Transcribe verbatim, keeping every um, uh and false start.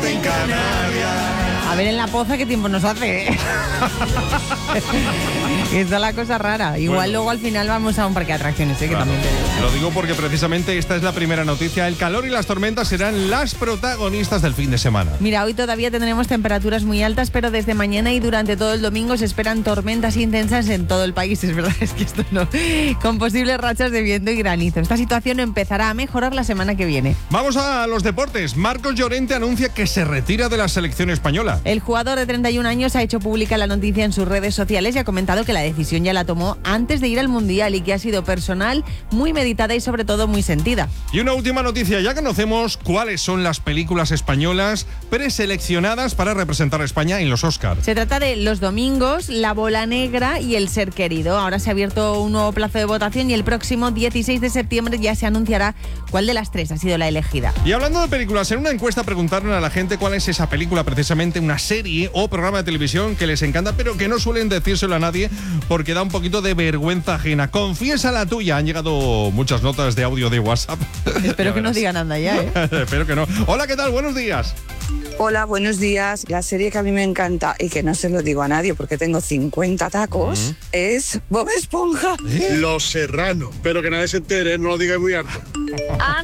en Canarias. A ver en La Poza qué tiempo nos hace. Está la cosa rara. Igual bueno, luego al final vamos a un parque de atracciones, ¿eh? Claro. Que también te... Lo digo porque precisamente esta es la primera noticia. El calor y las tormentas serán las protagonistas del fin de semana. Mira, hoy todavía tendremos temperaturas muy altas, pero desde mañana y durante todo el domingo se esperan tormentas intensas en todo el país. Es verdad, es que esto no. Con posibles rachas de viento y granizo. Esta situación empezará a mejorar la semana que viene. Vamos a los deportes. Marcos Llorente anuncia que se retira de la selección española. El jugador de treinta y un años ha hecho pública la noticia en sus redes sociales y ha comentado que la decisión ya la tomó antes de ir al Mundial y que ha sido personal, muy meditada y sobre todo muy sentida. Y una última noticia, ya conocemos cuáles son las películas españolas preseleccionadas para representar a España en los Oscars. Se trata de Los Domingos, La Bola Negra y El Ser Querido. Ahora se ha abierto un nuevo plazo de votación y el próximo dieciséis de septiembre ya se anunciará cuál de las tres ha sido la elegida. Y hablando de películas, en una encuesta preguntaron a la gente cuál es esa película, precisamente una serie o programa de televisión que les encanta, pero que no suelen decírselo a nadie porque da un poquito de vergüenza ajena. Confiesa la tuya. Han llegado muchas notas de audio de WhatsApp. Espero que no digan nada ya, ¿eh? Espero que no. Hola, ¿qué tal? Buenos días. Hola, buenos días. La serie que a mí me encanta y que no se lo digo a nadie porque tengo cincuenta tacos uh-huh. es Bob Esponja. ¿Eh? Los Serrano. Pero que nadie se entere, no lo digáis muy alto.